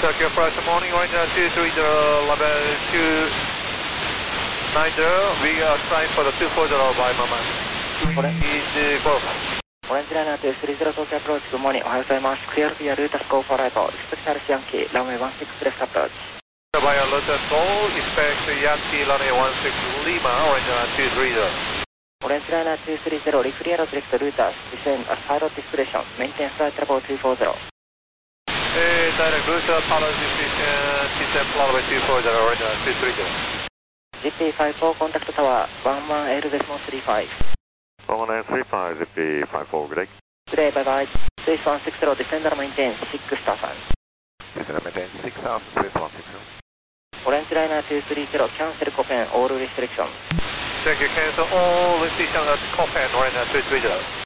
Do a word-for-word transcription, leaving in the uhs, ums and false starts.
Tokyo Flight morning, Ranger two three zero, level two nine zero, we are trying for the two four zero by moment. Please go. オレンジライナーにさんゼロ東京アプローチ、グッモーニング、おはようございます。クリアルビアルータスコーフォーライト、スペシャルシヤンキー、ランウェイワンシックスレフトアプローチ。 Via Lotus Go, expect Yankee runway one six Lima, Orange Liner two three zero. オレンジライナーにさんゼロ、リクリアロセレクトルータス、ディセン、アスパイロディスプレーション、メンテンスライトラボによんゼロ。 えー、direct router, pilot decision, descent runway two four zero, Orange Liner two three zero. ジーピーファイブフォー コンタクトタワー、ワンワンエルデスモスリーファイブ。 one one three five,ジーピーファイブフォー、good day. Good day, bye bye. Space one six zero, descend and maintain six star sign. Descend and maintain six thousand, space one six zero. オレンジライナーにさんゼロ、キャンセルコペン、オールリストリクション。 Thank you, cancel all restriction at Copan, Orange Liner two three zero.